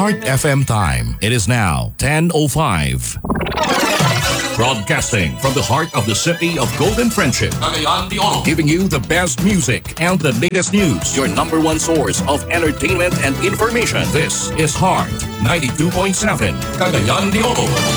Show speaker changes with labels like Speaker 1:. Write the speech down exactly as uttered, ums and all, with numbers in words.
Speaker 1: Heart F M time. It is now ten oh five. Broadcasting from the heart of the city of Golden Friendship, Cagayan de Oro, giving you the best music and the latest news. Your number one source of entertainment and information. This is Heart ninety-two point seven, Cagayan de Oro.